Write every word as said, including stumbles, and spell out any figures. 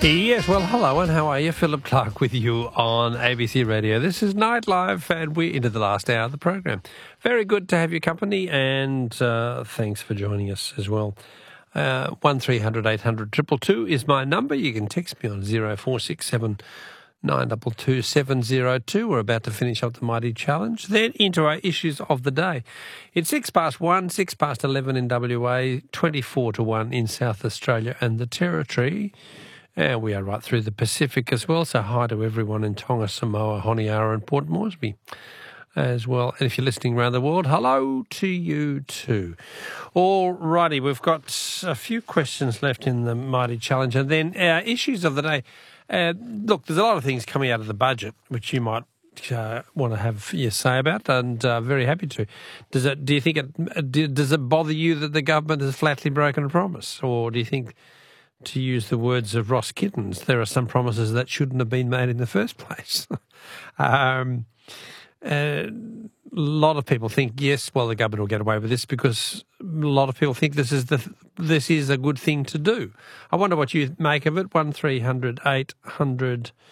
Yes, well, hello and how are you? Philip Clark with you on A B C Radio. This is Night Live and we're into the last hour of the program. Very good to have your company and uh, thanks for joining us as well. Uh, one three hundred eight hundred two two two is my number. You can text me on zero four six seven nine two two seven zero two. We're about to finish up the Mighty Challenge. Then into our issues of the day. It's six past one, six past eleven in W A, twenty-four to one in South Australia and the Territory. And we are right through the Pacific as well, so hi to everyone in Tonga, Samoa, Honiara and Port Moresby as well. And if you're listening around the world, hello to you too. All righty, we've got a few questions left in the Mighty Challenge. And then our issues of the day. Uh, look, there's a lot of things coming out of the budget which you might uh, want to have your say about, and uh, very happy to. Does it? Do you think it? Does it bother you that the government has flatly broken a promise, or do you think, to use the words of Ross Kittens, there are some promises that shouldn't have been made in the first place? um, a lot of people think, yes, well, the government will get away with this because a lot of people think this is the this is a good thing to do. I wonder what you make of it. One three hundred eight hundred